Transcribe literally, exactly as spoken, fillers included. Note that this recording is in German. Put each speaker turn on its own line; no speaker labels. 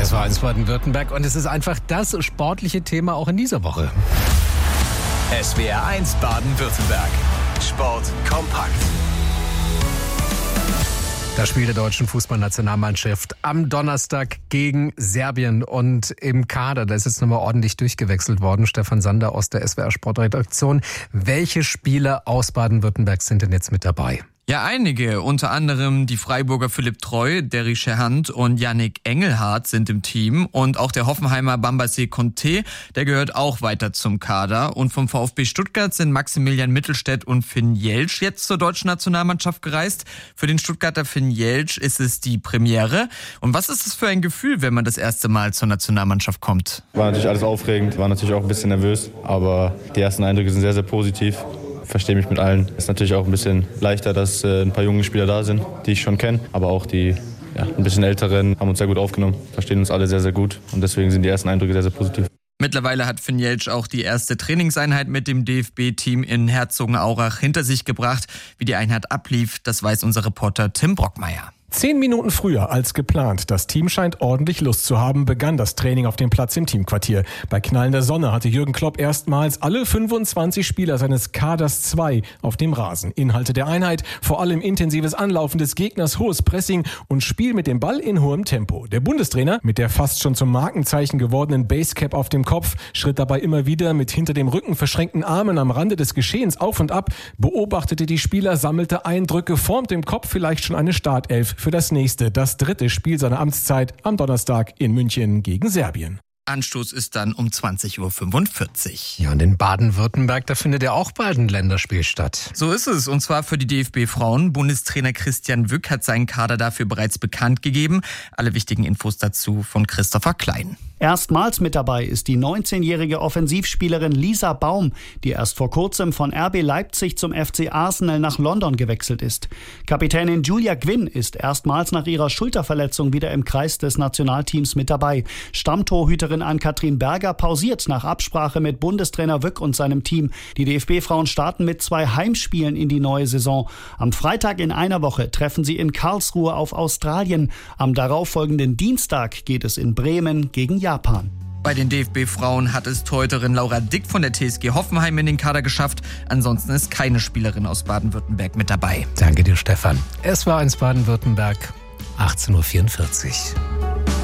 Das war eins Baden-Württemberg und es ist einfach das sportliche Thema auch in dieser Woche.
S W R eins Baden-Württemberg. Sport kompakt.
Das Spiel der deutschen Fußballnationalmannschaft am Donnerstag gegen Serbien und im Kader, da ist jetzt nochmal ordentlich durchgewechselt worden. Stefan Sander aus der S W R Sportredaktion. Welche Spieler aus Baden-Württemberg sind denn jetzt mit dabei?
Ja, einige. Unter anderem die Freiburger Philipp Treu, Derry Scherhand und Yannick Engelhardt sind im Team. Und auch der Hoffenheimer Bambassé Conté, der gehört auch weiter zum Kader. Und vom VfB Stuttgart sind Maximilian Mittelstädt und Finn Jeltsch jetzt zur deutschen Nationalmannschaft gereist. Für den Stuttgarter Finn Jeltsch ist es die Premiere. Und was ist es für ein Gefühl, wenn man das erste Mal zur Nationalmannschaft kommt?
War natürlich alles aufregend, war natürlich auch ein bisschen nervös. Aber die ersten Eindrücke sind sehr, sehr positiv. Verstehe mich mit allen. Ist natürlich auch ein bisschen leichter, dass äh, ein paar junge Spieler da sind, die ich schon kenne. Aber auch die ja, ein bisschen älteren haben uns sehr gut aufgenommen, verstehen uns alle sehr, sehr gut. Und deswegen sind die ersten Eindrücke sehr, sehr positiv.
Mittlerweile hat Finn Jeltsch auch die erste Trainingseinheit mit dem D F B-Team in Herzogenaurach hinter sich gebracht. Wie die Einheit ablief, das weiß unser Reporter Tim Brockmeier.
Zehn Minuten früher als geplant. Das Team scheint ordentlich Lust zu haben, begann das Training auf dem Platz im Teamquartier. Bei knallender Sonne hatte Jürgen Klopp erstmals alle fünfundzwanzig Spieler seines Kaders zwei auf dem Rasen. Inhalte der Einheit, vor allem intensives Anlaufen des Gegners, hohes Pressing und Spiel mit dem Ball in hohem Tempo. Der Bundestrainer, mit der fast schon zum Markenzeichen gewordenen Basecap auf dem Kopf, schritt dabei immer wieder mit hinter dem Rücken verschränkten Armen am Rande des Geschehens auf und ab, beobachtete die Spieler, sammelte Eindrücke, formte im Kopf vielleicht schon eine Startelf für das nächste, das dritte Spiel seiner Amtszeit am Donnerstag in München gegen Serbien.
Anstoß ist dann um zwanzig Uhr fünfundvierzig.
Ja, und in Baden-Württemberg, da findet ja auch bald ein Länderspiel statt.
So ist es, und zwar für die D F B-Frauen. Bundestrainer Christian Wück hat seinen Kader dafür bereits bekannt gegeben. Alle wichtigen Infos dazu von Christopher Klein.
Erstmals mit dabei ist die neunzehnjährige Offensivspielerin Lisa Baum, die erst vor kurzem von R B Leipzig zum F C Arsenal nach London gewechselt ist. Kapitänin Julia Gwynn ist erstmals nach ihrer Schulterverletzung wieder im Kreis des Nationalteams mit dabei. Stammtorhüterin Ann-Kathrin Berger pausiert nach Absprache mit Bundestrainer Wück und seinem Team. Die D F B-Frauen starten mit zwei Heimspielen in die neue Saison. Am Freitag in einer Woche treffen sie in Karlsruhe auf Australien. Am darauffolgenden Dienstag geht es in Bremen gegen Japan. Japan.
Bei den D F B-Frauen hat es Torhüterin Laura Dick von der T S G Hoffenheim in den Kader geschafft. Ansonsten ist keine Spielerin aus Baden-Württemberg mit dabei.
Danke dir, Stefan. Es war eins Baden-Württemberg, achtzehn Uhr vierundvierzig.